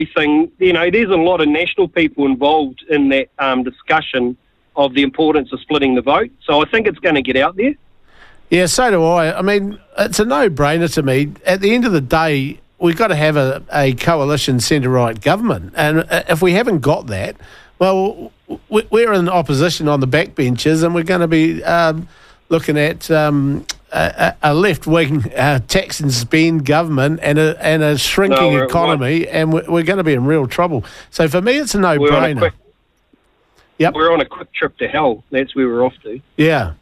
thing, there's a lot of national people involved in that discussion of the importance of splitting the vote. So I think it's going to get out there. Yeah, so do I. I mean, it's a no-brainer to me. At the end of the day, we've got to have a coalition centre-right government. And if we haven't got that, well, we're in opposition on the backbenches, and we're going to be looking at a left-wing tax and spend government and a shrinking economy, and we're going to be in real trouble. So for me, it's a no-brainer. We're on a quick trip to hell. That's where we're off to. Yeah.